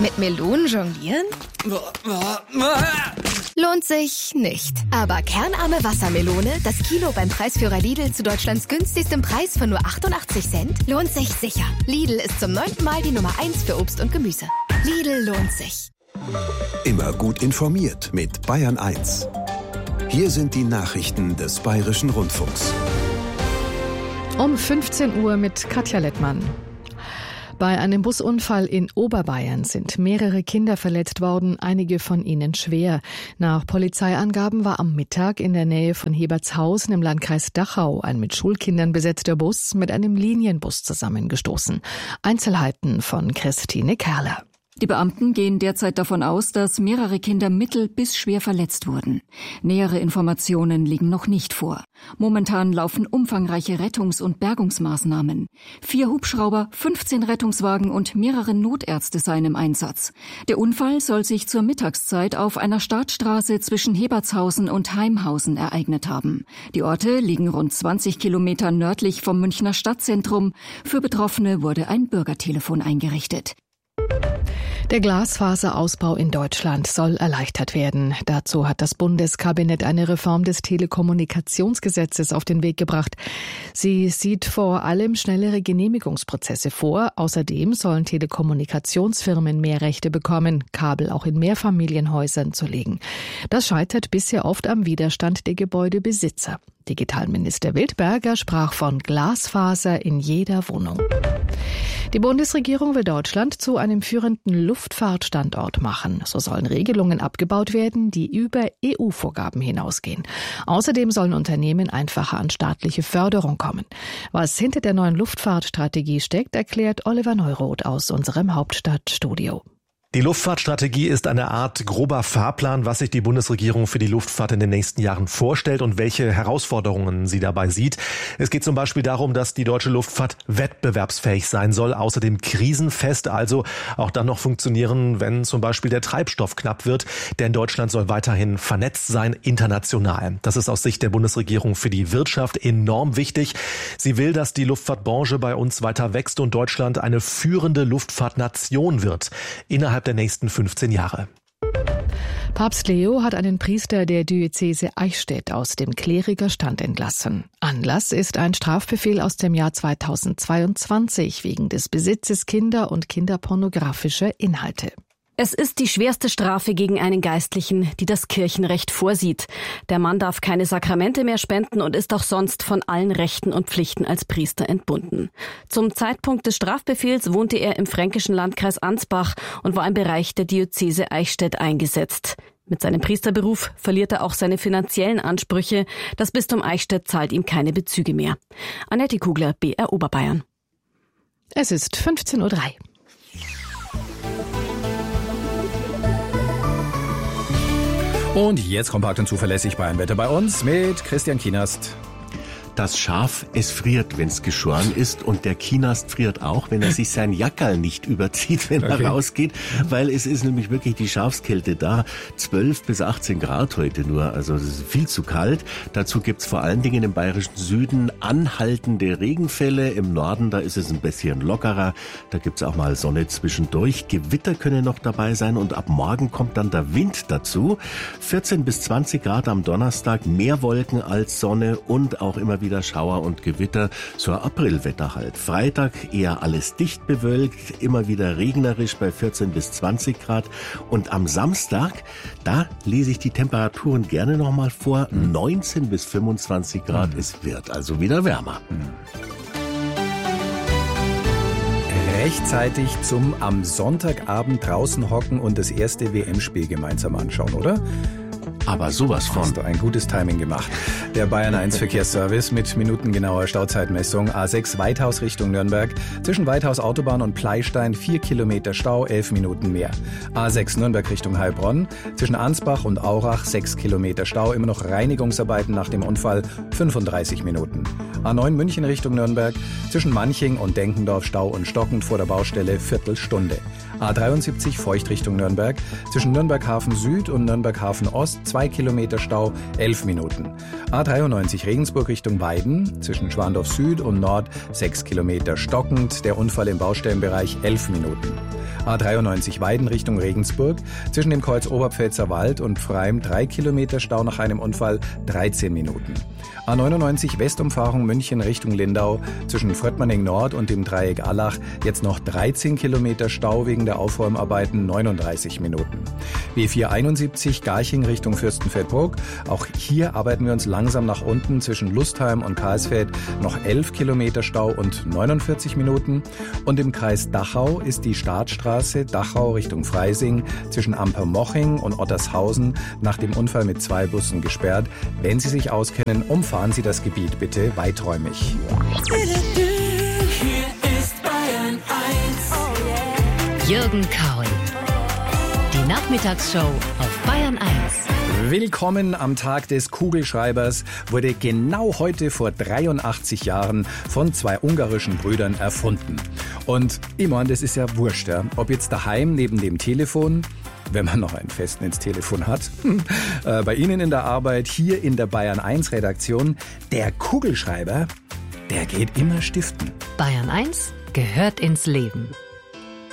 Mit Melonen jonglieren? Lohnt sich nicht. Aber kernarme Wassermelone, das Kilo beim Preisführer Lidl zu Deutschlands günstigstem Preis von nur 88 Cent, lohnt sich sicher. Lidl ist zum 9. Mal die Nummer 1 für Obst und Gemüse. Lidl lohnt sich. Immer gut informiert mit Bayern 1. Hier sind die Nachrichten des Bayerischen Rundfunks. Um 15 Uhr mit Katja Lettmann. Bei einem Busunfall in Oberbayern sind mehrere Kinder verletzt worden, einige von ihnen schwer. Nach Polizeiangaben war am Mittag in der Nähe von Hebertshausen im Landkreis Dachau ein mit Schulkindern besetzter Bus mit einem Linienbus zusammengestoßen. Einzelheiten von Christine Kerler. Die Beamten gehen derzeit davon aus, dass mehrere Kinder mittel- bis schwer verletzt wurden. Nähere Informationen liegen noch nicht vor. Momentan laufen umfangreiche Rettungs- und Bergungsmaßnahmen. 4 Hubschrauber, 15 Rettungswagen und mehrere Notärzte seien im Einsatz. Der Unfall soll sich zur Mittagszeit auf einer Startstraße zwischen Hebertshausen und Heimhausen ereignet haben. Die Orte liegen rund 20 Kilometer nördlich vom Münchner Stadtzentrum. Für Betroffene wurde ein Bürgertelefon eingerichtet. Der Glasfaserausbau in Deutschland soll erleichtert werden. Dazu hat das Bundeskabinett eine Reform des Telekommunikationsgesetzes auf den Weg gebracht. Sie sieht vor allem schnellere Genehmigungsprozesse vor. Außerdem sollen Telekommunikationsfirmen mehr Rechte bekommen, Kabel auch in Mehrfamilienhäusern zu legen. Das scheitert bisher oft am Widerstand der Gebäudebesitzer. Digitalminister Wildberger sprach von Glasfaser in jeder Wohnung. Die Bundesregierung will Deutschland zu einem führenden Luftfahrtstandort machen. So sollen Regelungen abgebaut werden, die über EU-Vorgaben hinausgehen. Außerdem sollen Unternehmen einfacher an staatliche Förderung kommen. Was hinter der neuen Luftfahrtstrategie steckt, erklärt Oliver Neuroth aus unserem Hauptstadtstudio. Die Luftfahrtstrategie ist eine Art grober Fahrplan, was sich die Bundesregierung für die Luftfahrt in den nächsten Jahren vorstellt und welche Herausforderungen sie dabei sieht. Es geht zum Beispiel darum, dass die deutsche Luftfahrt wettbewerbsfähig sein soll, außerdem krisenfest, also auch dann noch funktionieren, wenn zum Beispiel der Treibstoff knapp wird. Denn Deutschland soll weiterhin vernetzt sein, international. Das ist aus Sicht der Bundesregierung für die Wirtschaft enorm wichtig. Sie will, dass die Luftfahrtbranche bei uns weiter wächst und Deutschland eine führende Luftfahrtnation wird. Innerhalb der nächsten 15 Jahre. Papst Leo hat einen Priester der Diözese Eichstätt aus dem Klerikerstand entlassen. Anlass ist ein Strafbefehl aus dem Jahr 2022 wegen des Besitzes und kinderpornografischer Inhalte. Es ist die schwerste Strafe gegen einen Geistlichen, die das Kirchenrecht vorsieht. Der Mann darf keine Sakramente mehr spenden und ist auch sonst von allen Rechten und Pflichten als Priester entbunden. Zum Zeitpunkt des Strafbefehls wohnte er im fränkischen Landkreis Ansbach und war im Bereich der Diözese Eichstätt eingesetzt. Mit seinem Priesterberuf verliert er auch seine finanziellen Ansprüche. Das Bistum Eichstätt zahlt ihm keine Bezüge mehr. Annette Kugler, BR Oberbayern. Es ist 15:03 Uhr. Und jetzt kompakt und zuverlässig Bayernwetter bei uns mit Christian Kienast. Das Schaf, es friert, wenn es geschoren ist, und der Kienast friert auch, wenn er sich sein Jackerl nicht überzieht, wenn er rausgeht, weil es ist nämlich wirklich die Schafskälte da. 12 bis 18 Grad heute nur, also es ist viel zu kalt. Dazu gibt's vor allen Dingen im bayerischen Süden anhaltende Regenfälle. Im Norden, da ist es ein bisschen lockerer, da gibt's auch mal Sonne zwischendurch. Gewitter können noch dabei sein und ab morgen kommt dann der Wind dazu. 14 bis 20 Grad am Donnerstag, mehr Wolken als Sonne und auch immer wieder Schauer und Gewitter, so ein Aprilwetter halt. Freitag eher alles dicht bewölkt, immer wieder regnerisch bei 14 bis 20 Grad. Und am Samstag, da lese ich die Temperaturen gerne nochmal vor, 19 bis 25 Grad. Es wird also wieder wärmer. Rechtzeitig zum am Sonntagabend draußen hocken und das erste WM-Spiel gemeinsam anschauen, oder? Aber sowas von. Hast du ein gutes Timing gemacht. Der Bayern 1 Verkehrsservice mit minutengenauer Stauzeitmessung. A6 Weithaus Richtung Nürnberg. Zwischen Weithaus Autobahn und Pleistein 4 Kilometer Stau, 11 Minuten mehr. A6 Nürnberg Richtung Heilbronn. Zwischen Ansbach und Aurach 6 Kilometer Stau. Immer noch Reinigungsarbeiten nach dem Unfall, 35 Minuten. A9 München Richtung Nürnberg. Zwischen Manching und Denkendorf Stau und stockend vor der Baustelle, Viertelstunde. A73 Feucht Richtung Nürnberg. Zwischen Nürnberg Hafen Süd und Nürnberg Hafen Ost 2 Kilometer Stau, 11 Minuten. A93 Regensburg Richtung Weiden. Zwischen Schwandorf Süd und Nord 6 Kilometer stockend. Der Unfall im Baustellenbereich 11 Minuten. A93 Weiden Richtung Regensburg. Zwischen dem Kreuz Oberpfälzer Wald und Freim 3 Kilometer Stau nach einem Unfall, 13 Minuten. A99 Westumfahrung München Richtung Lindau. Zwischen Fröttmanning Nord und dem Dreieck Allach jetzt noch 13 Kilometer Stau wegen der Aufräumarbeiten, 39 Minuten. B471 Garching Richtung Fürstenfeldbruck. Auch hier arbeiten wir uns langsam nach unten. Zwischen Lustheim und Karlsfeld noch 11 Kilometer Stau und 49 Minuten. Und im Kreis Dachau ist die Startstraße Dachau Richtung Freising zwischen Ampermoching und Ottershausen nach dem Unfall mit 2 Bussen gesperrt. Wenn Sie sich auskennen, umfahren Sie das Gebiet bitte weiträumig. Hier ist Bayern 1. Jürgen Kaul. Die Nachmittagsshow auf Bayern 1. Willkommen am Tag des Kugelschreibers wurde genau heute vor 83 Jahren von 2 ungarischen Brüdern erfunden. Und ich meine, das ist ja wurscht, ja? Ob jetzt daheim neben dem Telefon, wenn man noch ein Festnetztelefon hat, bei Ihnen in der Arbeit, hier in der Bayern 1 Redaktion, der Kugelschreiber, der geht immer stiften. Bayern 1 gehört ins Leben.